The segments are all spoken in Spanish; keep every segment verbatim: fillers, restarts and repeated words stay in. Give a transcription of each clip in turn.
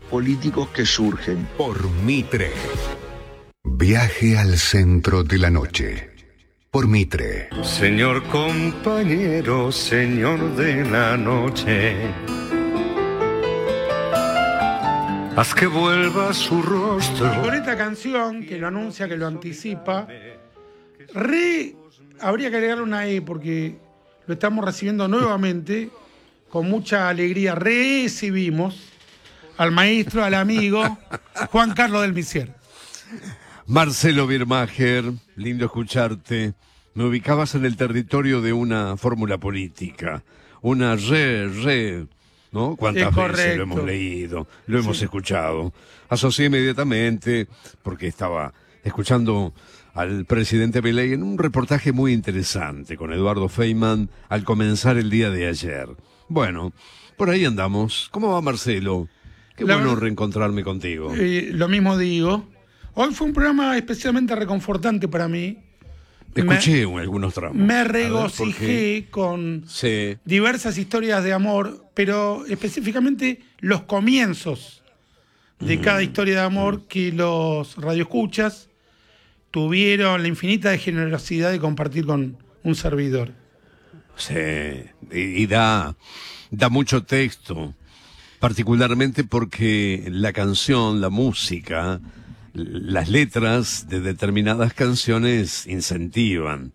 políticos que surgen. Por Mitre. Viaje al centro de la noche. Por Mitre. Señor compañero, señor de la noche, haz que vuelva su rostro. Y con esta canción, que lo anuncia, que lo anticipa, re habría que agregarle una E, porque lo estamos recibiendo nuevamente, con mucha alegría. Recibimos al maestro, al amigo, Juan Carlos del Misier. Marcelo Birmacher, lindo escucharte. Me ubicabas en el territorio de una fórmula política, una re, re, ¿no? ¿Cuántas veces lo hemos leído, lo hemos sí. escuchado? Asocié inmediatamente, porque estaba escuchando al presidente Milei en un reportaje muy interesante con Eduardo Feynman al comenzar el día de ayer. Bueno, por ahí andamos. ¿Cómo va, Marcelo? Qué La bueno verdad, reencontrarme contigo. Eh, lo mismo digo. Hoy fue un programa especialmente reconfortante para mí. Escuché me, algunos tramos. Me regocijé con sí. diversas historias de amor, pero específicamente los comienzos de mm. cada historia de amor mm. que los radioescuchas tuvieron la infinita generosidad de compartir con un servidor. Sí, y, y da, da mucho texto, particularmente porque la canción, la música, las letras de determinadas canciones incentivan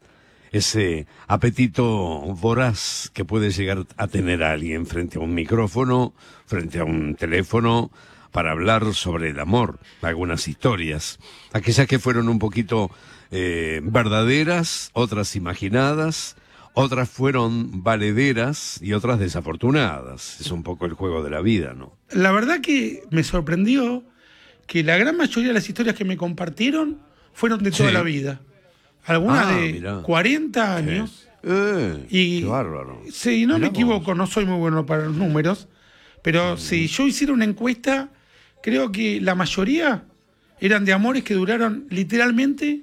ese apetito voraz que puede llegar a tener alguien frente a un micrófono, frente a un teléfono, para hablar sobre el amor, algunas historias, aquellas que fueron un poquito eh, verdaderas, otras imaginadas, otras fueron valederas y otras desafortunadas. Es un poco el juego de la vida, ¿no? La verdad que me sorprendió que la gran mayoría de las historias que me compartieron fueron de toda sí. la vida. Algunas ah, de mirá. cuarenta años. Sí. Eh, y, qué bárbaro. Sí, no mirá me equivoco, vos. No soy muy bueno para los números, pero mm. si yo hiciera una encuesta, creo que la mayoría eran de amores que duraron literalmente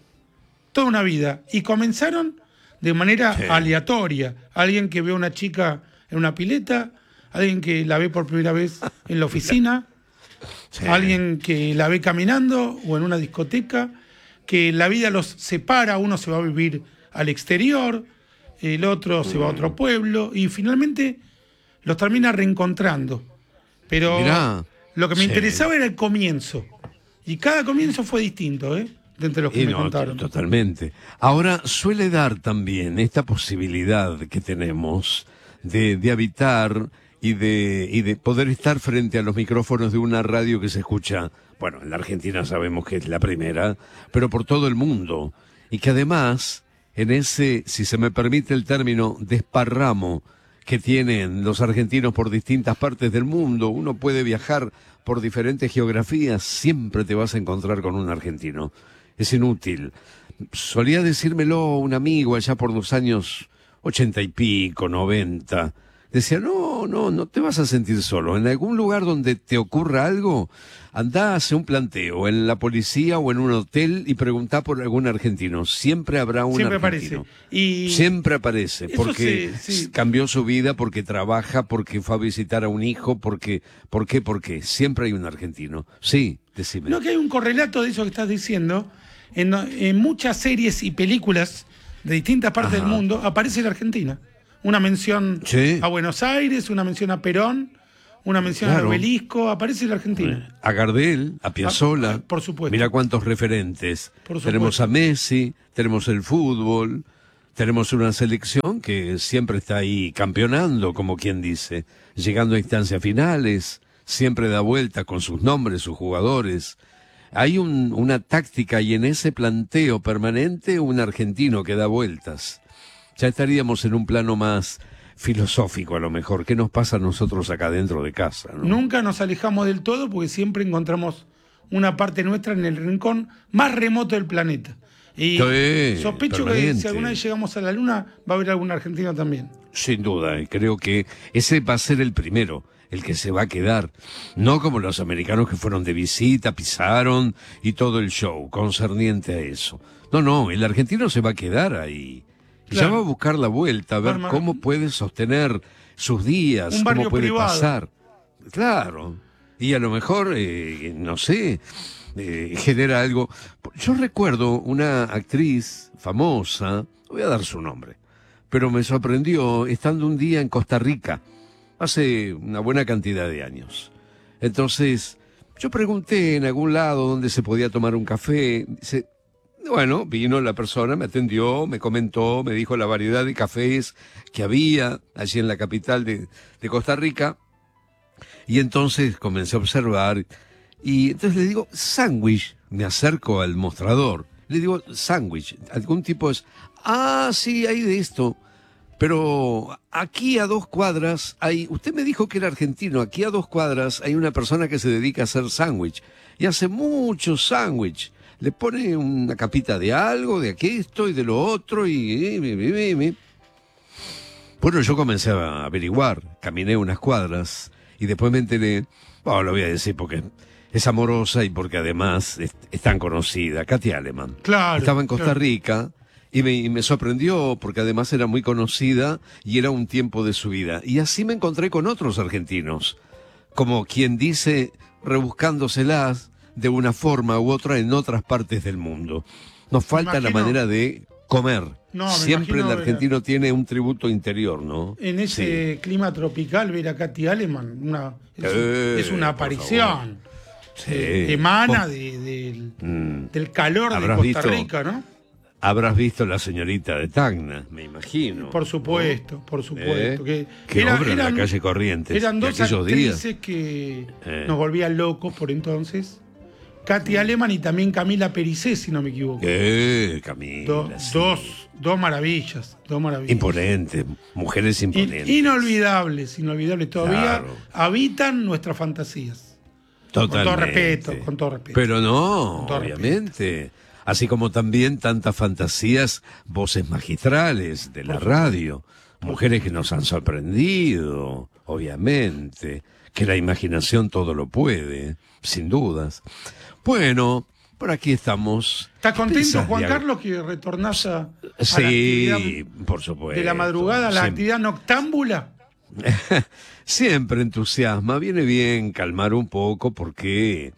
toda una vida y comenzaron de manera sí. aleatoria. Alguien que ve a una chica en una pileta, alguien que la ve por primera vez en la oficina, sí. alguien que la ve caminando o en una discoteca, que la vida los separa, uno se va a vivir al exterior, el otro se va a otro pueblo y finalmente los termina reencontrando. Pero Mirá, lo que me sí. interesaba era el comienzo. Y cada comienzo fue distinto, ¿eh? De entre los que y me no, contaron. Totalmente. Ahora, suele dar también esta posibilidad que tenemos de, de habitar y de, y de poder estar frente a los micrófonos de una radio que se escucha, bueno, en la Argentina sabemos que es la primera, pero por todo el mundo. Y que además, en ese, si se me permite el término, desparramo que tienen los argentinos por distintas partes del mundo, uno puede viajar por diferentes geografías, siempre te vas a encontrar con un argentino. Es inútil. Solía decírmelo un amigo allá por los años ochenta y pico, noventa. Decía, no, no, no te vas a sentir solo. En algún lugar donde te ocurra algo, andá, hace un planteo en la policía o en un hotel y preguntá por algún argentino. Siempre habrá un Siempre argentino. Aparece. Y Siempre aparece. Porque sí, sí. cambió su vida, porque trabaja, porque fue a visitar a un hijo, porque, ¿por qué? Porque siempre hay un argentino. Sí, decime. No, que hay un correlato de eso que estás diciendo. En, en muchas series y películas de distintas partes Ajá. del mundo aparece la Argentina. Una mención sí. a Buenos Aires, una mención a Perón, una mención claro. al Obelisco, aparece la Argentina. A Gardel, a Piazzolla. A, por supuesto. Mira cuántos referentes. Por tenemos a Messi, tenemos el fútbol, tenemos una selección que siempre está ahí campeonando, como quien dice, llegando a instancias finales, siempre da vuelta con sus nombres, sus jugadores. Hay un, una táctica y en ese planteo permanente un argentino que da vueltas. Ya estaríamos en un plano más filosófico a lo mejor. ¿Qué nos pasa a nosotros acá dentro de casa, ¿no? Nunca nos alejamos del todo porque siempre encontramos una parte nuestra en el rincón más remoto del planeta. Y sí, sospecho permanente. Que si alguna vez llegamos a la luna va a haber algún argentino también. Sin duda, y creo que ese va a ser el primero, el que se va a quedar. No como los americanos que fueron de visita, pisaron y todo el show concerniente a eso. No, no, el argentino se va a quedar ahí. Claro. Ya va a buscar la vuelta, a ver Normal. Cómo puede sostener sus días, cómo puede privado. Pasar. Claro. Y a lo mejor, eh, no sé, eh, genera algo. Yo recuerdo una actriz famosa, no voy a dar su nombre, pero me sorprendió estando un día en Costa Rica, hace una buena cantidad de años. Entonces, yo pregunté en algún lado dónde se podía tomar un café. Dice, bueno, vino la persona, me atendió, me comentó, me dijo la variedad de cafés que había allí en la capital de, de Costa Rica. Y entonces comencé a observar, y entonces le digo, sándwich, me acerco al mostrador, le digo, sándwich, algún tipo es, ah, sí, hay de esto, pero aquí a dos cuadras hay, usted me dijo que era argentino, aquí a dos cuadras hay una persona que se dedica a hacer sándwich, y hace muchos sándwich, le pone una capita de algo, de esto y de lo otro, y... y, y, y. Bueno, yo comencé a averiguar, caminé unas cuadras, y después me enteré, bueno, lo voy a decir porque es amorosa y porque además es, es tan conocida, Katia Aleman. Claro. Estaba en Costa claro. Rica y me, y me sorprendió porque además era muy conocida y era un tiempo de su vida. Y así me encontré con otros argentinos, como quien dice, rebuscándoselas de una forma u otra en otras partes del mundo. Nos falta la manera de comer. No, Siempre el imagino, argentino tiene un tributo interior, ¿no? En ese Sí. clima tropical, ver a Katy Aleman, una, es, Eh, es una por aparición. Sí. Eh, emana Vos- de, del, Mm. del calor de Habrás Costa visto- Rica, ¿no? Habrás visto La señorita de Tacna, me imagino. Por supuesto, por supuesto. ¿Eh? Que Qué era- obra en la eran- calle Corrientes. Eran de dos aquellos días. actrices que Eh. nos volvían locos por entonces. Katy Aleman y también Camila Pericé, si no me equivoco. Eh, Camila, Do- sí. dos, dos maravillas, dos maravillas. Imponentes, mujeres In- imponentes. inolvidables, inolvidables. Todavía Claro. habitan nuestras fantasías. Totalmente. Con todo respeto, con todo respeto. Pero no, Con todo obviamente. Así como también tantas fantasías, voces magistrales de la radio. Mujeres que nos han sorprendido, obviamente. Que la imaginación todo lo puede, sin dudas. Bueno, por aquí estamos. ¿Estás ¿Qué contento, pensás, Juan Diego? Carlos, que retornás a, a la Sí, actividad por supuesto. de la madrugada, a la Siempre. actividad noctámbula? Siempre entusiasma, viene bien calmar un poco porque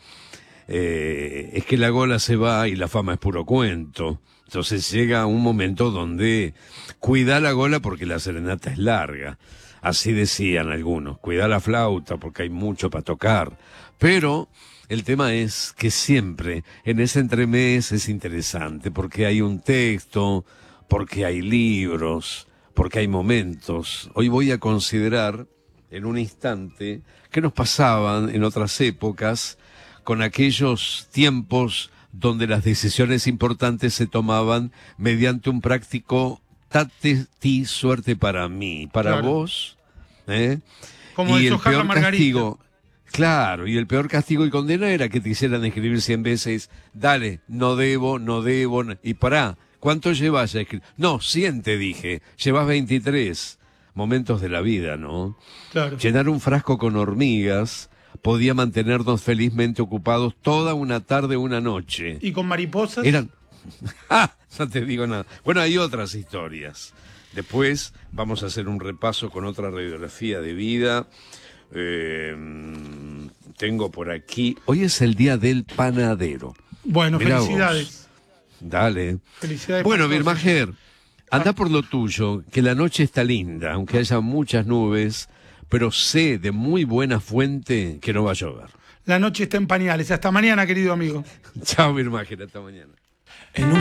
eh, es que la gola se va y la fama es puro cuento. Entonces llega un momento donde cuida la gola porque la serenata es larga. Así decían algunos, cuida la flauta porque hay mucho para tocar. Pero el tema es que siempre en ese entremés es interesante porque hay un texto, porque hay libros, porque hay momentos. Hoy voy a considerar en un instante qué nos pasaban en otras épocas con aquellos tiempos donde las decisiones importantes se tomaban mediante un práctico tate ti suerte para mí, para Claro. vos, ¿eh? Como y el deshojar la peor margarita. castigo, claro, y el peor castigo y condena era que te hicieran escribir cien veces, dale, no debo, no debo, no- y pará, ¿cuánto llevas ya escrito? No, cien te dije, llevas veintitrés. Momentos de la vida, ¿no? Claro. Llenar un frasco con hormigas podía mantenernos felizmente ocupados toda una tarde o una noche. ¿Y con mariposas? Eran... ¡Ah! No te digo nada. Bueno, hay otras historias. Después vamos a hacer un repaso con otra radiografía de vida. Eh, tengo por aquí... Hoy es el día del panadero. Bueno, Mirá felicidades. vos. Dale. Felicidades. Bueno, para todos. Birmajer, anda por lo tuyo, que la noche está linda, aunque haya muchas nubes, pero sé de muy buena fuente que no va a llover. La noche está en pañales. Hasta mañana, querido amigo. Chao, Birmajer, hasta mañana. En un